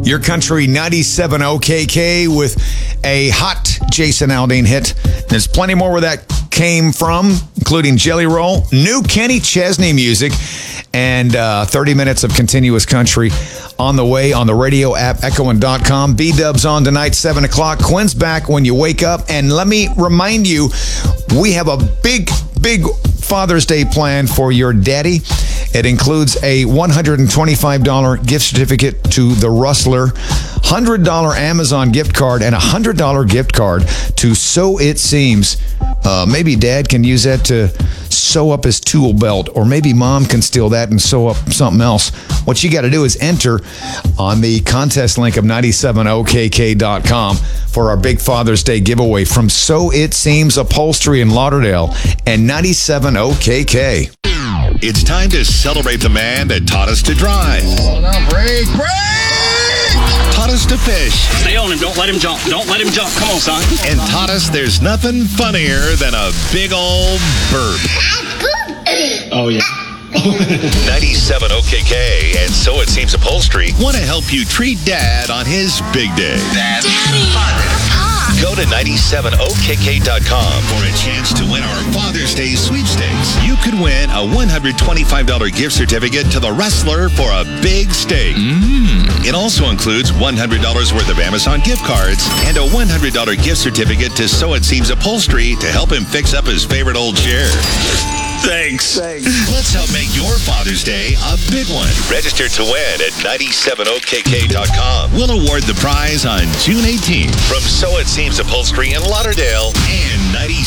Your Country 97 OKK with a hot Jason Aldean hit. There's plenty more where that came from, including Jelly Roll, new Kenny Chesney music, and 30 minutes of continuous country on the way on the radio app, echoing.com. B-Dub's on tonight, 7 o'clock. Quinn's back when you wake up. And let me remind you, we have a big Father's Day plan for your daddy. It includes a $125 gift certificate to the Rustler, $100 Amazon gift card, and a $100 gift card to So It Seems. Maybe Dad can use that to sew up his tool belt, or maybe Mom can steal that and sew up something else. What you got to do is enter on the contest link of 97okk.com for our big Father's Day giveaway from So It Seems Upholstery in Lauderdale and 97okk. It's time to celebrate the man that taught us to drive. Hold on, break! Taught us to fish. Stay on him. Don't let him jump. Don't let him jump. Come on, son. And taught us there's nothing funnier than a big old burp. Oh, yeah. 97 OKK and So It Seems Upholstery want to help you treat Dad on his big day. Daddy. Go to 97okk.com for a chance to win our Father's Day sweepstakes. You could win a $125 gift certificate to the Rustler for a big steak. It also includes $100 worth of Amazon gift cards and a $100 gift certificate to So It Seems Upholstery to help him fix up his favorite old chair. Thanks. Let's help make your Father's Day a big one. Register to win at 97okk.com. We'll award the prize on June 18th from So It Seems Upholstery in Lauderdale and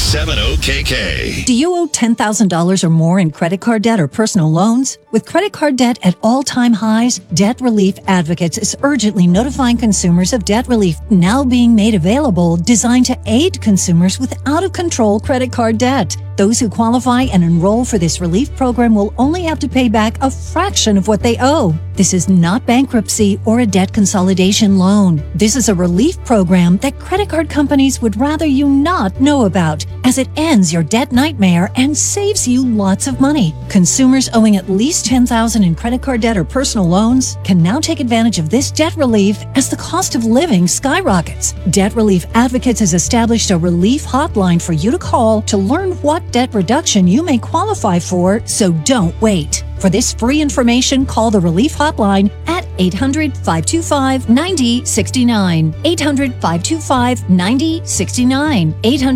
97okk. Do you owe $10,000 or more in credit card debt or personal loans? With credit card debt at all-time highs, Debt Relief Advocates is urgently notifying consumers of debt relief now being made available, designed to aid consumers with out-of-control credit card debt. Those who qualify and enroll for this relief program will only have to pay back a fraction of what they owe. This is not bankruptcy or a debt consolidation loan. This is a relief program that credit card companies would rather you not know about, as it ends your debt nightmare and saves you lots of money. Consumers owing at least $10,000 in credit card debt or personal loans can now take advantage of this debt relief as the cost of living skyrockets. Debt Relief Advocates has established a relief hotline for you to call to learn what debt reduction you may qualify for, so don't wait. For this free information, call the Relief Hotline at 800-525-9069. 800-525-9069.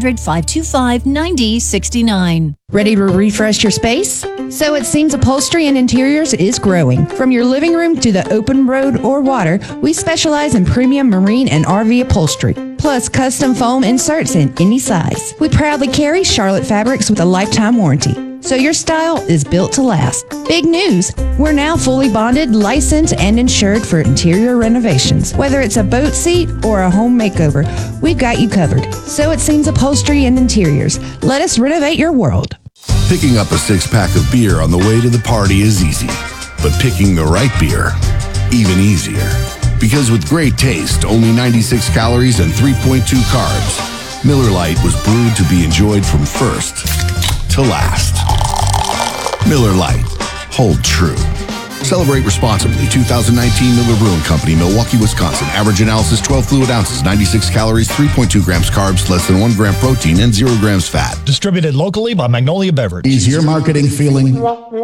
800-525-9069. Ready to refresh your space? So It Seems Upholstery and Interiors is growing. From your living room to the open road or water, we specialize in premium marine and RV upholstery, plus custom foam inserts in any size. We proudly carry Charlotte fabrics with a lifetime warranty, so your style is built to last. Big news! We're now fully bonded, licensed, and insured for interior renovations. Whether it's a boat seat or a home makeover, we've got you covered. So It Seems Upholstery and Interiors. Let us renovate your world. Picking up a six-pack of beer on the way to the party is easy, but picking the right beer, even easier. Because with great taste, only 96 calories and 3.2 carbs, Miller Lite was brewed to be enjoyed from first to last. Miller Lite. Hold true. Celebrate responsibly. 2019 Miller Brewing Company, Milwaukee, Wisconsin. Average analysis 12 fluid ounces, 96 calories, 3.2 grams carbs, less than 1 gram protein, and 0 grams fat. Distributed locally by Magnolia Beverage. Is your marketing feeling?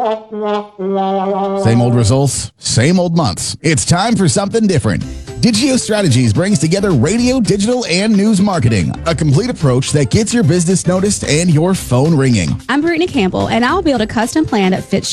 Same old results, same old months. It's time for something different. Digio Strategies brings together radio, digital, and news marketing. A complete approach that gets your business noticed and your phone ringing. I'm Brittany Campbell, and I'll build a custom plan that fits